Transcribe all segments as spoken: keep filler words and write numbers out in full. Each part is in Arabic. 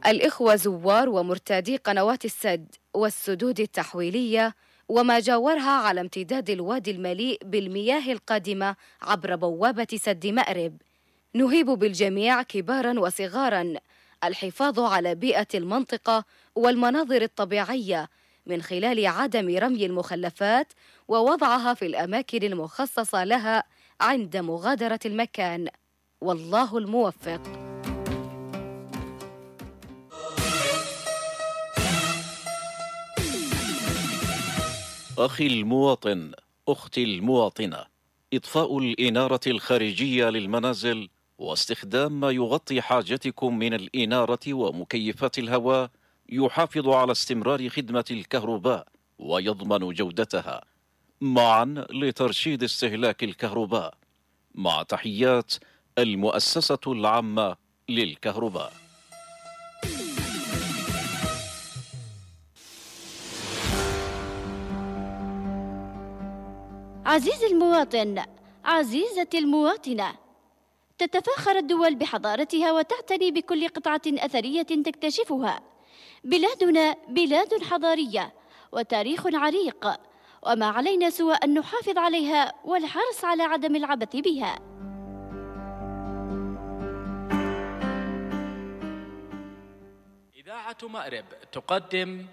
الإخوة زوار ومرتادي قنوات السد والسدود التحويلية وما جاورها على امتداد الوادي المليء بالمياه القادمة عبر بوابة سد مأرب. نهيب بالجميع كباراً وصغاراً الحفاظ على بيئة المنطقة والمناظر الطبيعية من خلال عدم رمي المخلفات ووضعها في الأماكن المخصصة لها عند مغادرة المكان. والله الموفق. أخي المواطن، أختي المواطنة، إطفاء الإنارة الخارجية للمنازل واستخدام ما يغطي حاجتكم من الإنارة ومكيفات الهواء يحافظ على استمرار خدمة الكهرباء ويضمن جودتها، معا لترشيد استهلاك الكهرباء. مع تحيات المؤسسة العامة للكهرباء. عزيزي المواطن، عزيزتي المواطنة، تتفاخر الدول بحضارتها وتعتني بكل قطعة أثرية تكتشفها. بلادنا بلاد حضارية وتاريخ عريق، وما علينا سوى أن نحافظ عليها والحرص على عدم العبث بها. إذاعة مأرب تقدم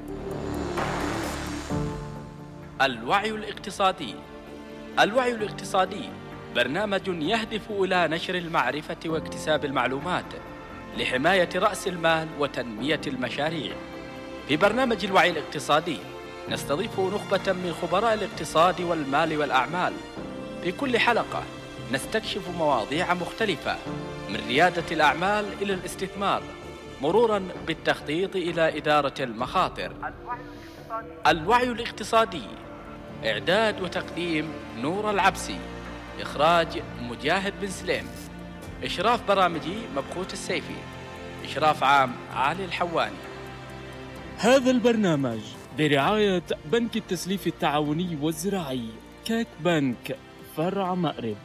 الوعي الاقتصادي. الوعي الاقتصادي برنامج يهدف إلى نشر المعرفة واكتساب المعلومات لحماية رأس المال وتنمية المشاريع. في برنامج الوعي الاقتصادي نستضيف نخبة من خبراء الاقتصاد والمال والأعمال. في كل حلقة نستكشف مواضيع مختلفة، من ريادة الأعمال إلى الاستثمار، مرورا بالتخطيط إلى إدارة المخاطر. الوعي الاقتصادي، إعداد وتقديم نور العبسي، إخراج مجاهد بن سليم، إشراف برامجي مبخوت السيفي، إشراف عام علي الحواني. هذا البرنامج برعاية بنك التسليف التعاوني والزراعي كاك بنك فرع مأرب.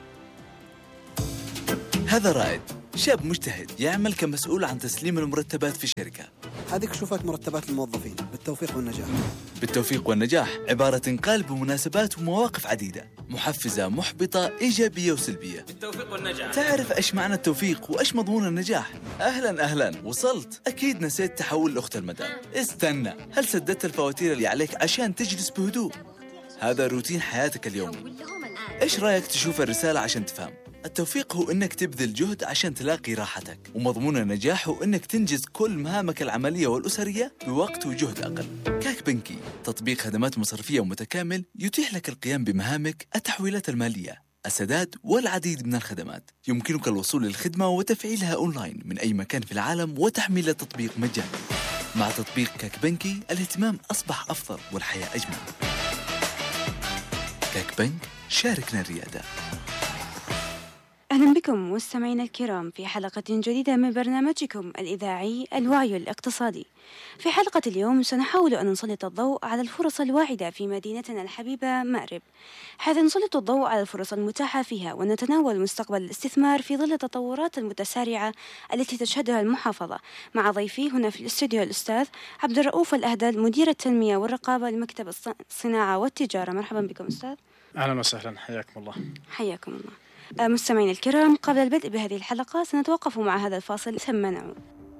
هذا رائد، شاب مجتهد يعمل كمسؤول عن تسليم المرتبات في شركة. هذه كشوفات مرتبات الموظفين. بالتوفيق والنجاح. بالتوفيق والنجاح عبارة تنقال بمناسبات ومواقف عديدة، محفزة محبطة إيجابية وسلبية. بالتوفيق والنجاح. تعرف إيش معنى التوفيق وإيش مضمون النجاح؟ أهلا أهلا، وصلت. أكيد نسيت تحول لأخت المدام. استنى، هل سددت الفواتير اللي عليك عشان تجلس بهدوء؟ هذا روتين حياتك اليومي. إيش رأيك تشوف الرسالة عشان تفهم؟ التوفيق هو إنك تبذل جهد عشان تلاقي راحتك، ومضمون النجاح هو إنك تنجز كل مهامك العملية والأسرية بوقت وجهد أقل. كاك بنكي، تطبيق خدمات مصرفية متكامل يتيح لك القيام بمهامك التحويلات المالية، السداد والعديد من الخدمات. يمكنك الوصول للخدمة وتفعيلها أونلاين من أي مكان في العالم وتحميل التطبيق مجاني. مع تطبيق كاك بنكي الاهتمام أصبح أفضل والحياة أجمل. كاك بنك، شاركنا الريادة. أهلا بكم مستمعينا الكرام في حلقة جديدة من برنامجكم الإذاعي الوعي الاقتصادي. في حلقة اليوم سنحاول أن نسلط الضوء على الفرص الواعدة في مدينتنا الحبيبة مأرب، حيث نسلط الضوء على الفرص المتاحة فيها ونتناول مستقبل الاستثمار في ظل التطورات المتسارعة التي تشهدها المحافظة. مع ضيفي هنا في الاستوديو الأستاذ عبد الرؤوف الأهدل، مدير التنمية والرقابة لمكتب الصناعة والتجارة. مرحبا بكم أستاذ. أهلا وسهلا، حياكم الله. حياكم الله. مستمعين الكرام، قبل البدء بهذه الحلقة سنتوقف مع هذا الفاصل ثم نعود.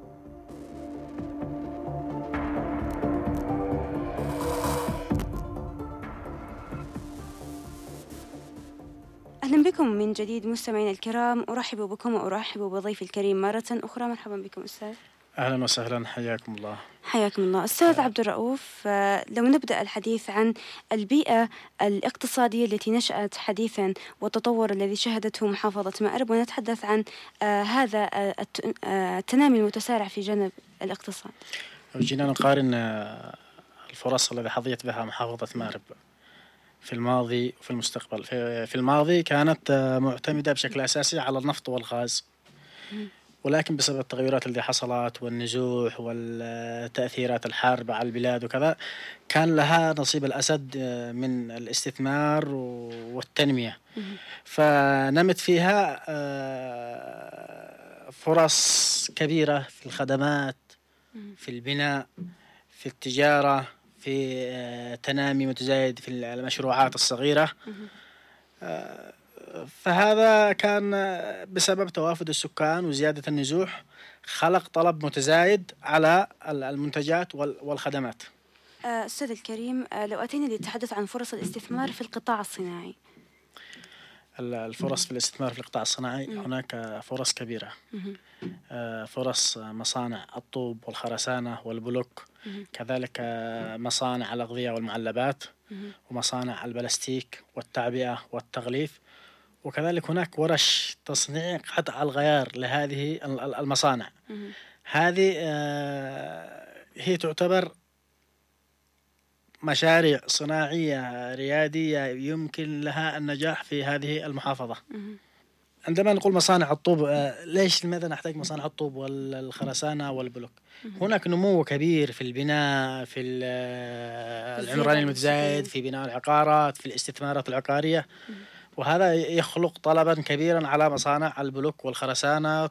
أهلا بكم من جديد مستمعين الكرام، أرحب بكم وأرحب بضيفي الكريم مرة أخرى. مرحبا بكم أستاذ. أهلا وسهلا، حياكم الله. حياكم الله أستاذ عبد الرؤوف. لو نبدأ الحديث عن البيئة الاقتصادية التي نشأت حديثا والتطور الذي شهدته محافظة مأرب، ونتحدث عن هذا التنامي المتسارع في جانب الاقتصاد. جينا نقارن الفرص التي حظيت بها محافظة مأرب في الماضي وفي المستقبل. في الماضي كانت معتمدة بشكل أساسي على النفط والغاز، ولكن بسبب التغيرات اللي حصلت والنزوح والتأثيرات الحاربة على البلاد وكذا كان لها نصيب الأسد من الاستثمار والتنمية، فنمت فيها فرص كبيرة في الخدمات، في البناء، في التجارة، في تنامي متزايد في المشروعات الصغيرة. فهذا كان بسبب توافد السكان وزيادة النزوح، خلق طلب متزايد على المنتجات والخدمات. أستاذ الكريم، لو أتينا للتحدث عن فرص الاستثمار في القطاع الصناعي. الفرص في الاستثمار في القطاع الصناعي، هناك فرص كبيرة. فرص مصانع الطوب والخرسانة والبلوك، كذلك مصانع الأغذية والمعلبات، ومصانع البلاستيك والتعبئة والتغليف، وكذلك هناك ورش تصنيع قطع الغيار لهذه المصانع. هذه هي تعتبر مشاريع صناعية ريادية يمكن لها النجاح في هذه المحافظة. عندما نقول مصانع الطوب، ليش لماذا نحتاج مصانع الطوب والخرسانة والبلوك؟ هناك نمو كبير في البناء، في العمران المتزايد، في بناء العقارات، في الاستثمارات العقارية، وهذا يخلق طلبا كبيرا على مصانع البلوك والخرسانات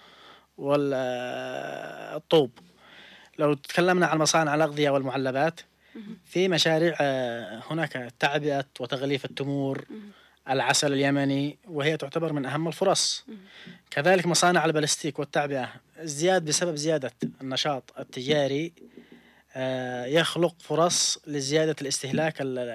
والطوب. لو تكلمنا عن مصانع الأغذية والمعلبات، في مشاريع هناك تعبئة وتغليف التمور، العسل اليمني، وهي تعتبر من أهم الفرص. كذلك مصانع البلاستيك والتعبئة، ازدياد بسبب زيادة النشاط التجاري يخلق فرص لزيادة الاستهلاك،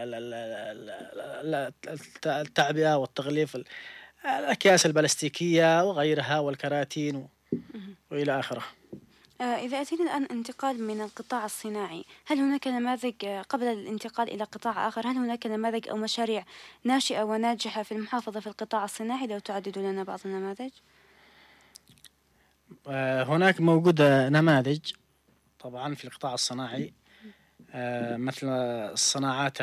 التعبئة والتغليف، الأكياس البلاستيكية وغيرها والكراتين وإلى آخره. إذا أتينا الآن انتقال من القطاع الصناعي، هل هناك نماذج قبل الانتقال إلى قطاع آخر؟ هل هناك نماذج أو مشاريع ناشئة وناجحة في المحافظة في القطاع الصناعي؟ لو تعددوا لنا بعض النماذج. هناك موجودة نماذج طبعا في القطاع الصناعي، مثل الصناعات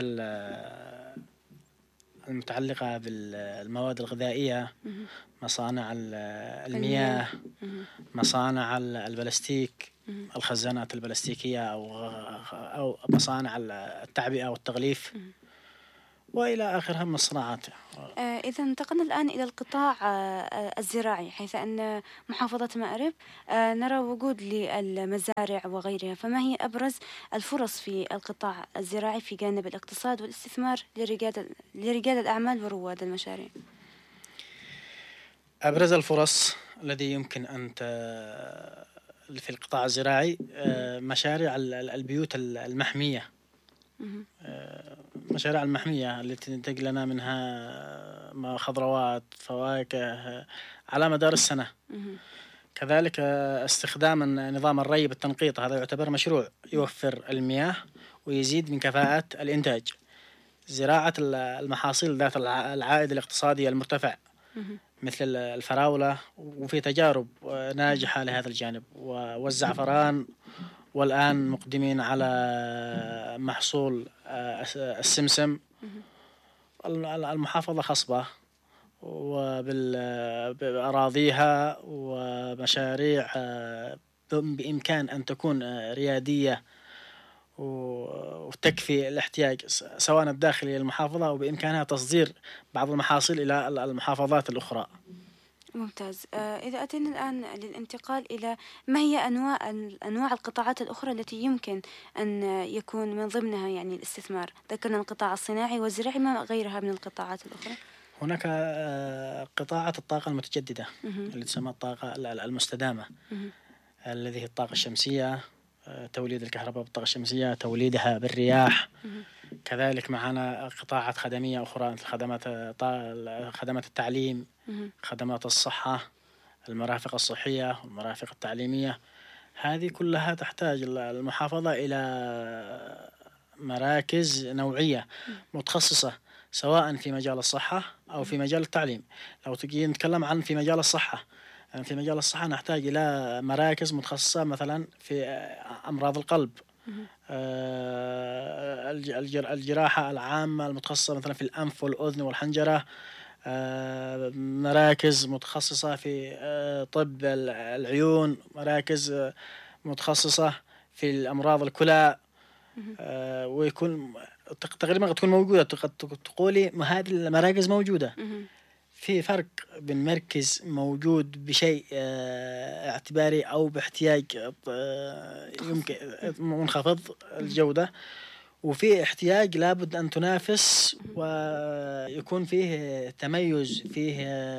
المتعلقة بالمواد الغذائية، مصانع المياه، مصانع البلاستيك، الخزانات البلاستيكية، أو أو مصانع التعبئة والتغليف، وإلى آخرها من الصناعات. إذا انتقلنا الآن إلى القطاع الزراعي، حيث أن محافظة مأرب نرى وجود للمزارع وغيرها، فما هي أبرز الفرص في القطاع الزراعي في جانب الاقتصاد والاستثمار لرجال لرجال الأعمال ورواد المشاريع؟ أبرز الفرص الذي يمكن أن في القطاع الزراعي مشاريع البيوت المحمية، مشاريع المحمية التي تنتج لنا منها خضروات، فواكه على مدار السنة. كذلك استخدام نظام الري بالتنقيط، هذا يعتبر مشروع يوفر المياه ويزيد من كفاءة الإنتاج. زراعة المحاصيل ذات العائد الاقتصادي المرتفع مثل الفراولة، وفي تجارب ناجحة لهذا الجانب، والزعفران، والآن مقدمين على محصول السمسم. المحافظة خصبة وبأراضيها ومشاريع بإمكان أن تكون ريادية وتكفي الاحتياج سواء الداخلي للمحافظة، وبإمكانها تصدير بعض المحاصيل إلى المحافظات الأخرى. ممتاز. إذا أتينا الآن للانتقال إلى ما هي أنواع أنواع القطاعات الأخرى التي يمكن أن يكون من ضمنها يعني الاستثمار، ذكرنا القطاع الصناعي والزراعي، ما غيرها من القطاعات الأخرى؟ هناك قطاعات الطاقة المتجددة اللي تسمى الطاقة المستدامة، الذي هي الطاقة الشمسية، توليد الكهرباء بالطاقة الشمسية، توليدها بالرياح. كذلك معنا قطاعات خدمية أخرى مثل خدمات خدمات التعليم، خدمات الصحة، المرافق الصحية والمرافق التعليمية. هذه كلها تحتاج المحافظة إلى مراكز نوعية متخصصة سواء في مجال الصحة أو في مجال التعليم. لو تجي نتكلم عن في مجال الصحة، يعني في مجال الصحة نحتاج إلى مراكز متخصصة مثلا في أمراض القلب، الجراحة العامة المتخصصة مثلا في الأنف والأذن والحنجرة، مراكز متخصصة في طب العيون، مراكز متخصصة في الأمراض الكلى، ويكون تقريبا تكون موجودة. قد تقولي ما هذه المراكز موجودة في فرق بين مركز موجود بشيء اعتباري أو باحتياج يمكن منخفض الجودة، وفي احتياج لابد أن تنافس ويكون فيه تميز، فيه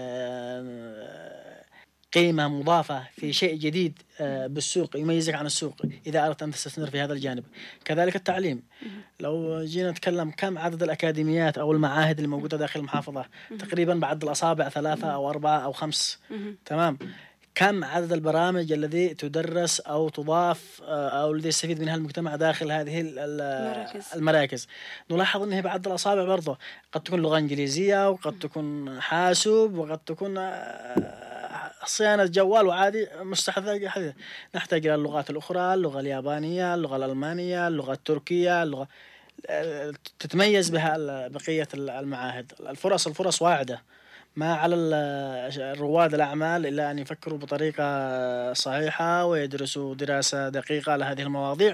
قيمة مضافة، في شيء جديد بالسوق يميزك عن السوق إذا أردت أن تستثمر في هذا الجانب. كذلك التعليم، لو جينا نتكلم كم عدد الأكاديميات أو المعاهد الموجودة داخل المحافظة، تقريبا بعد الأصابع ثلاثة أو أربعة أو خمس. تمام. كم عدد البرامج الذي تدرس أو تضاف أو الذي يستفيد منها المجتمع داخل هذه المراكز, المراكز. نلاحظ أنه بعد الأصابع برضه قد تكون لغة إنجليزية، وقد تكون حاسوب، وقد تكون صيانة جوال وعادي مستحدثة. نحتاج إلى اللغات الأخرى، اللغة اليابانية، اللغة الألمانية، اللغة التركية، اللغة تتميز بها بقية المعاهد. الفرص الفرص واعدة، ما على رواد الأعمال إلا أن يفكروا بطريقة صحيحة ويدرسوا دراسة دقيقة لهذه المواضيع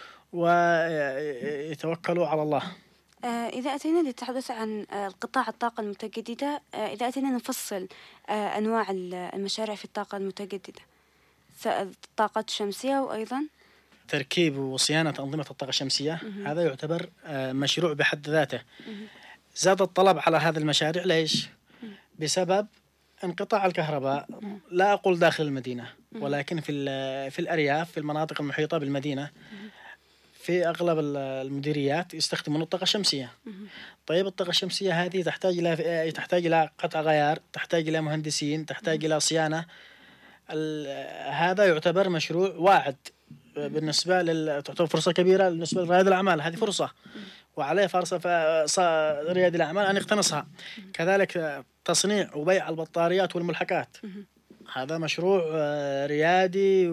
ويتوكلوا على الله. إذا أتينا للتحدث عن القطاع الطاقة المتجددة، إذا أتينا نفصل أنواع المشاريع في الطاقة المتجددة، الطاقة الشمسية وأيضا تركيب وصيانة أنظمة الطاقة الشمسية، هذا يعتبر مشروع بحد ذاته. زاد الطلب على هذه المشاريع ليش؟ بسبب انقطاع الكهرباء، لا أقول داخل المدينة ولكن في في الأرياف، في المناطق المحيطة بالمدينة، في أغلب المديريات يستخدمون الطاقة الشمسية. طيب الطاقة الشمسية هذه تحتاج إلى تحتاج إلى قطع غيار، تحتاج إلى مهندسين، تحتاج إلى صيانة. هذا يعتبر مشروع واعد بالنسبة لل تعتبر فرصة كبيرة بالنسبة لرائد الأعمال. هذه فرصة وعليه فرصة رياد الأعمال أن يقتنصها. كذلك تصنيع وبيع البطاريات والملحقات، هذا مشروع ريادي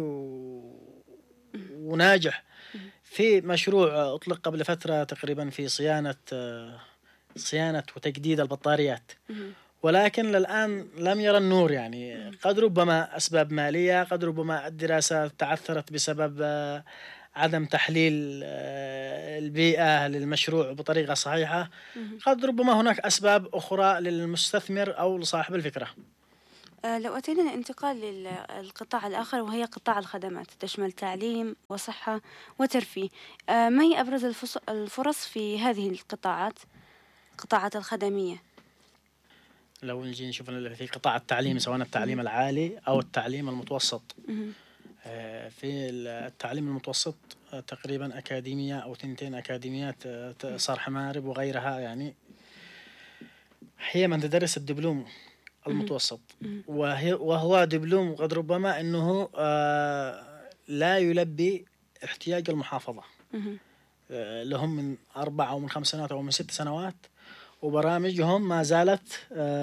وناجح. في مشروع أطلق قبل فترة تقريبا في صيانة صيانة وتجديد البطاريات، ولكن للآن لم يرى النور. يعني قد ربما أسباب مالية، قد ربما الدراسة تعثرت بسبب عدم تحليل البيئة للمشروع بطريقة صحيحة، قد ربما هناك أسباب أخرى للمستثمر أو لصاحب الفكرة. لو أتينا الانتقال للقطاع الآخر وهي قطاع الخدمات، تشمل تعليم وصحة وترفيه، ما هي أبرز الفرص في هذه القطاعات، قطاعات الخدمية؟ لو نجي نشوف في قطاع التعليم، سواء التعليم العالي أو التعليم المتوسط، في التعليم المتوسط تقريبا أكاديمية أو تنتين أكاديميات صرح مارب وغيرها، يعني هي من تدرس الدبلوم المتوسط، وهي وهو دبلوم قد ربما أنه لا يلبي احتياج المحافظة. لهم من أربع أو من خمس سنوات أو من ست سنوات، وبرامجهم ما زالت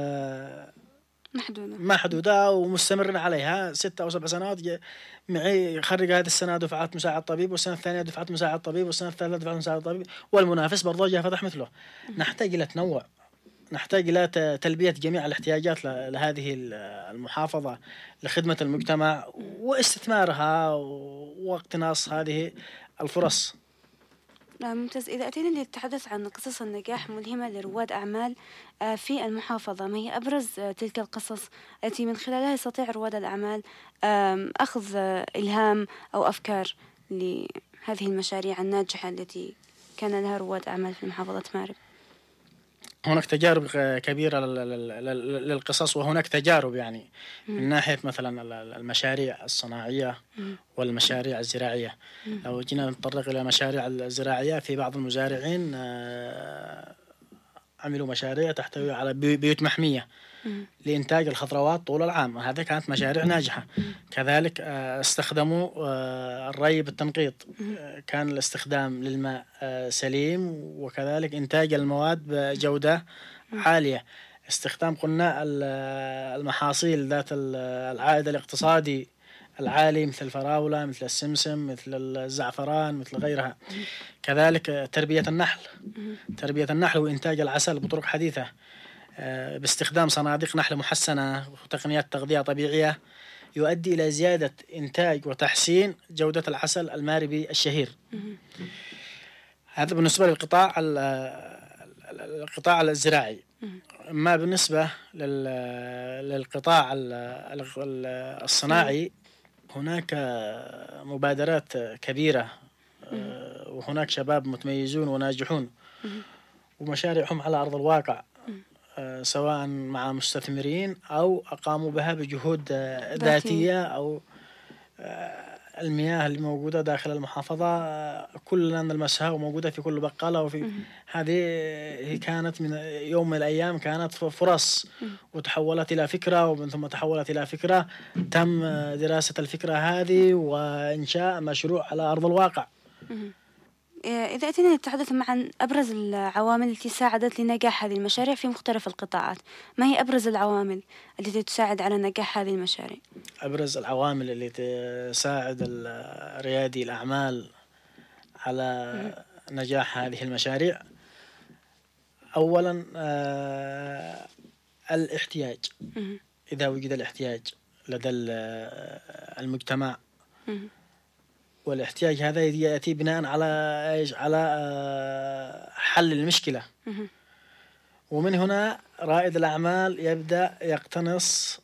محدودة محدودة ومستمرين عليها ستة أو سبع سنوات. معي يخرج هذه السنة دفعات مساعد طبيب، والسنة الثانية دفعات مساعد طبيب، والسنة الثالثة دفعات مساعد طبيب، والمنافس برضه جاء فتح مثله. نحتاج إلى تنوع، نحتاج إلى تلبية جميع الاحتياجات لهذه المحافظة لخدمة المجتمع واستثمارها واقتناص هذه الفرص. ممتاز. إذا أتينا للتحدث عن قصص النجاح ملهمة لرواد أعمال في المحافظة، ما هي أبرز تلك القصص التي من خلالها يستطيع رواد الأعمال أخذ إلهام أو أفكار لهذه المشاريع الناجحة التي كان لها رواد أعمال في محافظة مارب؟ هناك تجارب كبيرة للقصص، وهناك تجارب يعني من ناحية مثلا المشاريع الصناعية والمشاريع الزراعية. لو جينا نتطرق إلى المشاريع الزراعية، في بعض المزارعين عملوا مشاريع تحتوي على بيوت محمية لإنتاج الخضروات طول العام، هذه كانت مشاريع ناجحة. كذلك استخدموا الري بالتنقيط، كان الاستخدام للماء سليم، وكذلك إنتاج المواد بجودة عالية. استخدام قلنا المحاصيل ذات العائد الاقتصادي العالي، مثل الفراولة، مثل السمسم، مثل الزعفران، مثل غيرها. كذلك تربية النحل تربية النحل وإنتاج العسل بطرق حديثة باستخدام صناديق نحل محسنة وتقنيات تغذية طبيعية، يؤدي إلى زيادة إنتاج وتحسين جودة العسل الماربي الشهير. هذا بالنسبة للقطاع القطاع الزراعي. ما بالنسبة للقطاع الصناعي هناك مبادرات كبيرة، وهناك شباب متميزون وناجحون ومشاريعهم على أرض الواقع، سواء مع مستثمرين أو أقاموا بها بجهود ذاتية أو المياه اللي موجودة داخل المحافظة كلنا نلمسها وموجودة في كل بقالة. وفي هذه كانت من يوم من الأيام كانت فرص وتحولت إلى فكرة، ومن ثم تحولت إلى فكرة تم دراسة الفكرة هذه وإنشاء مشروع على أرض الواقع. إذا أتينا نتحدث عن أبرز العوامل التي ساعدت لنجاح هذه المشاريع في مختلف القطاعات، ما هي أبرز العوامل التي تساعد على نجاح هذه المشاريع؟ أبرز العوامل اللي تساعد ريادي الأعمال على نجاح هذه المشاريع، أولا آه الاحتياج. إذا وجد الاحتياج لدى المجتمع، والاحتياج هذا يأتي بناء على إيش؟ على حل المشكلة. ومن هنا رائد الأعمال يبدأ يقتنص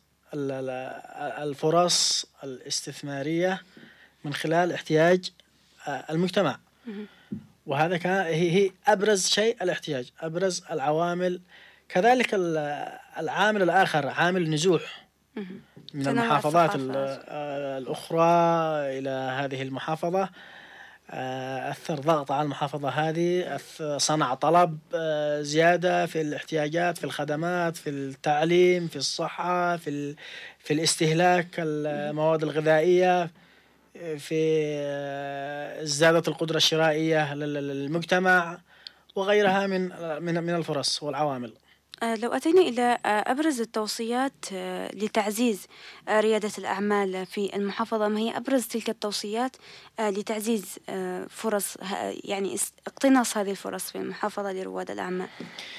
الفرص الاستثمارية من خلال احتياج المجتمع. وهذا كان هي أبرز شيء الاحتياج، أبرز العوامل. كذلك العامل الآخر عامل نزوح من المحافظات الأخرى إلى هذه المحافظة، أثر ضغط على المحافظة هذه، صنع طلب زيادة في الاحتياجات، في الخدمات، في التعليم، في الصحة، في في الاستهلاك المواد الغذائية، في ازدادت القدرة الشرائية للمجتمع وغيرها من من من الفرص والعوامل. لو أتينا إلى أبرز التوصيات لتعزيز ريادة الأعمال في المحافظة، ما هي أبرز تلك التوصيات لتعزيز فرص يعني اقتناص هذه الفرص في المحافظة لرواد الأعمال؟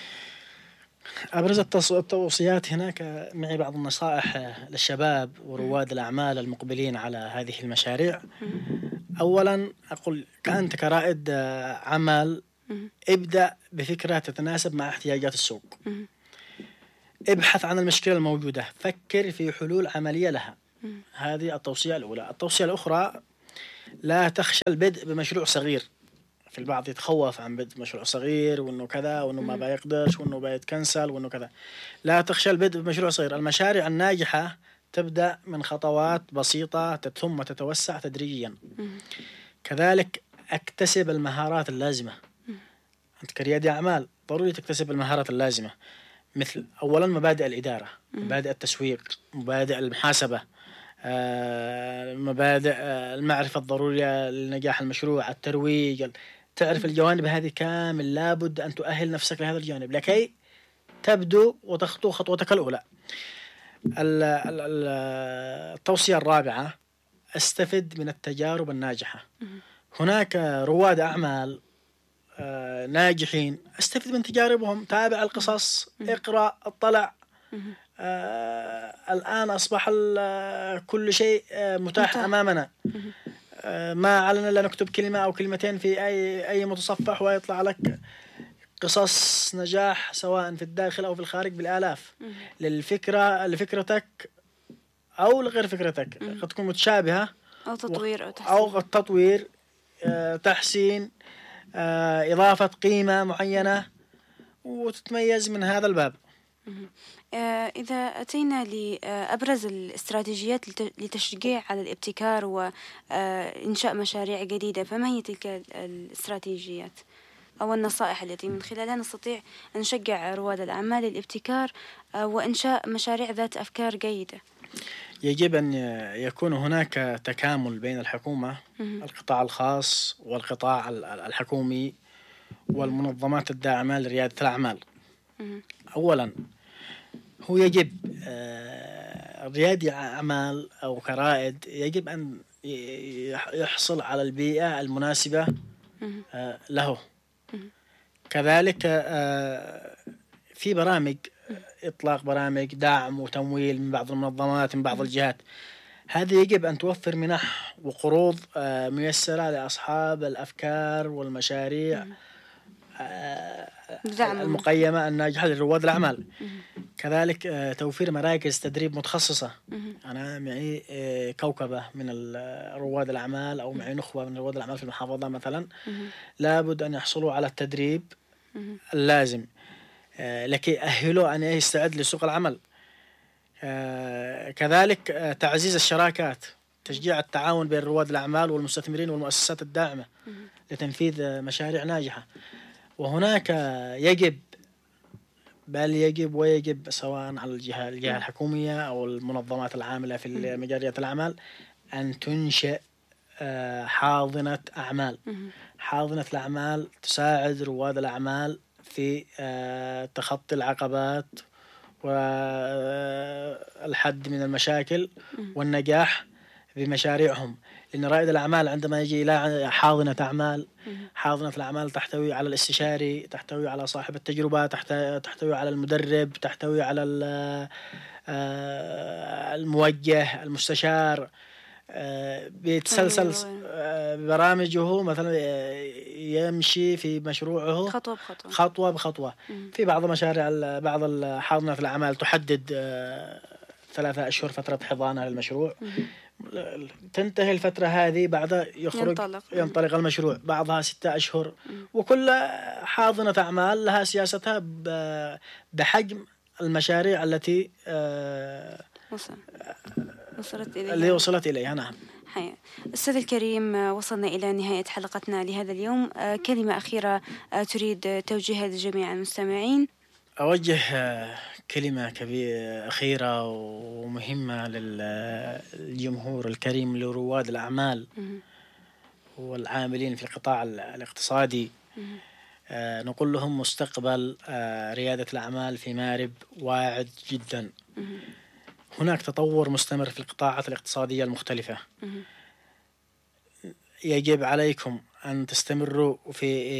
أبرز التوصيات هناك معي بعض النصائح للشباب ورواد الأعمال المقبلين على هذه المشاريع. أولا أقول أنت كرائد عمل ابدأ بفكرة تتناسب مع احتياجات السوق. ابحث عن المشكلة الموجودة، فكر في حلول عملية لها. هذه التوصية الأولى. التوصية الأخرى لا تخشى البدء بمشروع صغير. في البعض يتخوف عن بدء مشروع صغير وإنه كذا وإنه ما بيقدرش وإنه بيتكنسل وإنه كذا. لا تخشى البدء بمشروع صغير. المشاريع الناجحة تبدأ من خطوات بسيطة ثم تتوسع تدريجيا. كذلك اكتسب المهارات اللازمة. أنت كريادي أعمال ضروري تكتسب المهارات اللازمة، مثل أولا مبادئ الإدارة، مبادئ التسويق، مبادئ المحاسبة، آه، مبادئ آه، المعرفة الضرورية لنجاح المشروع، الترويج. تعرف الجوانب هذه كامل، لابد أن تؤهل نفسك لهذا الجانب لكي تبدو وتخطو خطوتك الأولى. التوصية الرابعة استفد من التجارب الناجحة. هناك رواد أعمال آه، ناجحين، استفد من تجاربهم، تابع القصص، اقرأ، اطلع. آه، الآن أصبح كل شيء آه، متاح أمامنا. آه، ما علينا إلا نكتب كلمة أو كلمتين في أي أي متصفح ويطلع لك قصص نجاح سواء في الداخل أو في الخارج بالآلاف للفكرة لفكرتك أو لغير فكرتك. قد تكون متشابهة أو تطوير أو تحسين, أو تطوير آه، تحسين، آه، إضافة قيمة معينة وتتميز من هذا الباب. إذا أتينا لأبرز الاستراتيجيات لتشجيع على الابتكار وإنشاء مشاريع جديدة، فما هي تلك الاستراتيجيات أو النصائح التي من خلالها نستطيع أن نشجع رواد الأعمال للابتكار وإنشاء مشاريع ذات أفكار جيدة؟ يجب أن يكون هناك تكامل بين الحكومة، القطاع الخاص والقطاع الحكومي والمنظمات الداعمة لريادة الأعمال. أولا هو يجب ريادي أعمال أو كرائد يجب أن يحصل على البيئة المناسبة له. كذلك في برامج إطلاق برامج دعم وتمويل من بعض المنظمات من بعض الجهات، هذه يجب أن توفر منح وقروض ميسرة لأصحاب الأفكار والمشاريع المقيمة الناجحة لرواد الأعمال. كذلك توفير مراكز تدريب متخصصة. أنا معي كوكبة من رواد الأعمال أو معي نخبة من رواد الأعمال في المحافظة مثلا، لابد أن يحصلوا على التدريب اللازم لكي يأهلوا أن يستعد لسوق العمل. كذلك تعزيز الشراكات، تشجيع التعاون بين رواد الأعمال والمستثمرين والمؤسسات الداعمة لتنفيذ مشاريع ناجحة. وهناك يجب بل يجب ويجب سواء على الجهة الجهة الحكومية أو المنظمات العاملة في مجالات الأعمال أن تنشئ حاضنة أعمال. حاضنة الأعمال تساعد رواد الأعمال في تخطي العقبات والحد من المشاكل والنجاح بمشاريعهم. لأن رائد الأعمال عندما يجي إلى حاضنة أعمال، حاضنة الأعمال تحتوي على الاستشاري، تحتوي على صاحب التجربة، تحتوي على المدرب، تحتوي على الموجه، المستشار، بيتسلسل برامجه مثلا يمشي في مشروعه خطوة بخطوة خطوة بخطوة. في بعض مشاريع بعض الحاضنة في الأعمال تحدد ثلاثة أشهر فترة حضانة للمشروع، تنتهي الفترة هذه بعد يخرج ينطلق, ينطلق المشروع، بعضها ستة أشهر. وكل حاضنة أعمال لها سياستها بحجم المشاريع التي وصل. وصلت إليها اللي وصلت إليها. نعم. حقيقة. أستاذ الكريم، وصلنا إلى نهاية حلقتنا لهذا اليوم. كلمة أخيرة تريد توجيهها لجميع المستمعين؟ أوجه كلمة كبيرة أخيرة ومهمة للجمهور الكريم لرواد الأعمال والعاملين في القطاع الاقتصادي. نقول لهم مستقبل ريادة الأعمال في مأرب واعد جدا. هناك تطور مستمر في القطاعات الاقتصادية المختلفة. يجب عليكم أن تستمروا في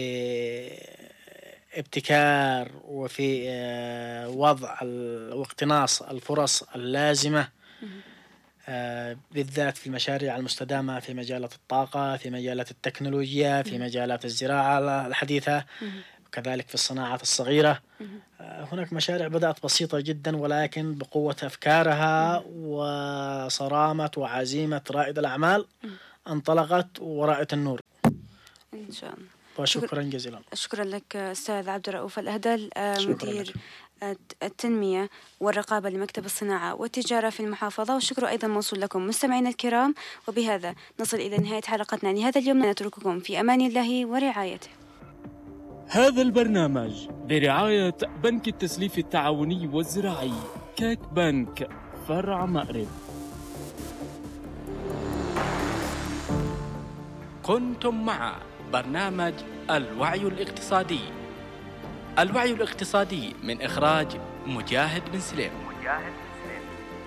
ابتكار وفي وضع واقتناص الفرص اللازمة، بالذات في المشاريع المستدامة في مجالات الطاقة، في مجالات التكنولوجيا، في مجالات الزراعة الحديثة، وكذلك في الصناعات الصغيرة. هناك مشاريع بدأت بسيطة جدا، ولكن بقوة أفكارها وصرامة وعزيمة رائد الأعمال انطلقت ورأت النور إن شاء الله. وشكرا جزيلا. شكرا لك أستاذ عبد الرؤوف الأهدل، مدير التنمية والرقابة لمكتب الصناعة والتجارة في المحافظة. والشكر أيضا موصول لكم مستمعينا الكرام. وبهذا نصل إلى نهاية حلقتنا لهذا اليوم. نترككم في أمان الله ورعايته. هذا البرنامج برعاية بنك التسليف التعاوني والزراعي كاك بنك فرع مأرب. كنتم مع برنامج الوعي الاقتصادي. الوعي الاقتصادي من إخراج مجاهد بن سليم.